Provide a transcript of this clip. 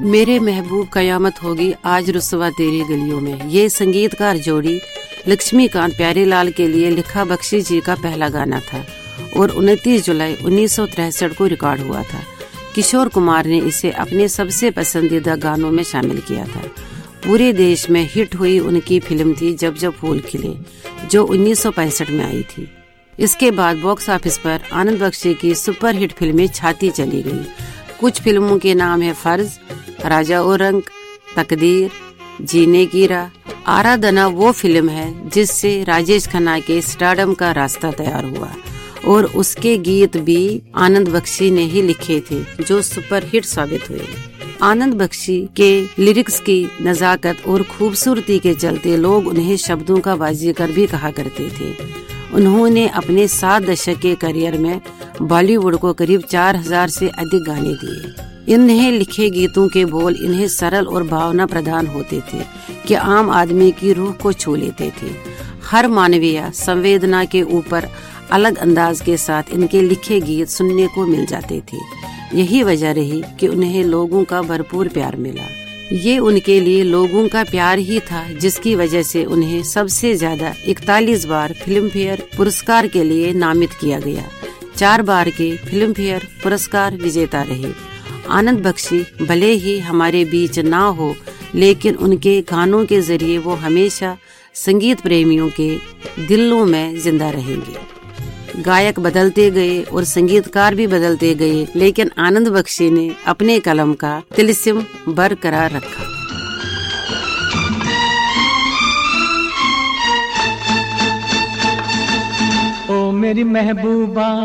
मेरे महबूब कयामत होगी आज रुसवा तेरी गलियों में, ये संगीतकार जोड़ी लक्ष्मीकांत प्यारेलाल के लिए लिखा बख्शी जी का पहला गाना था और 29 जुलाई 1963 को रिकॉर्ड हुआ था। किशोर कुमार ने इसे अपने सबसे पसंदीदा गानों में शामिल किया था। पूरे देश में हिट हुई उनकी फिल्म थी जब जब फूल खिले, जो 1965 में आई थी। इसके बाद बॉक्स ऑफिस पर आनंद बख्शी की सुपरहिट फिल्में छाती चली गई। कुछ फिल्मों के नाम है फर्ज, राजा औरंग, तकदीर, जीने की राह। आराधना वो फिल्म है जिससे राजेश खन्ना के स्टारडम का रास्ता तैयार हुआ और उसके गीत भी आनंद बख्शी ने ही लिखे थे, जो सुपरहिट साबित हुए। आनंद बख्शी के लिरिक्स की नजाकत और खूबसूरती के चलते लोग उन्हें शब्दों का बाजीगर भी कहा करते थे। उन्होंने अपने 7 दशक के करियर में बॉलीवुड को करीब 4000 से अधिक गाने दिए। इन्हें लिखे गीतों के बोल इन्हें सरल और भावना प्रधान होते थे कि आम आदमी की रूह को छू लेते थे। हर मानवीय संवेदना के ऊपर अलग अंदाज के साथ इनके लिखे गीत सुनने को मिल जाते थे। यही वजह रही कि उन्हें लोगों का भरपूर प्यार मिला। ये उनके लिए लोगों का प्यार ही था जिसकी वजह से उन्हें सबसे ज्यादा 41 बार फिल्म फेयर पुरस्कार के लिए नामित किया गया। 4 बार के फिल्म फेयर पुरस्कार विजेता रहे। आनंद बख्शी भले ही हमारे बीच ना हो, लेकिन उनके गानों के जरिए वो हमेशा संगीत प्रेमियों के दिलों में जिंदा रहेंगे। गायक बदलते गए और संगीतकार भी बदलते गए, लेकिन आनंद बख्शी ने अपने कलम का तिलिस्म बरकरार रखा। ओ मेरी महबूबा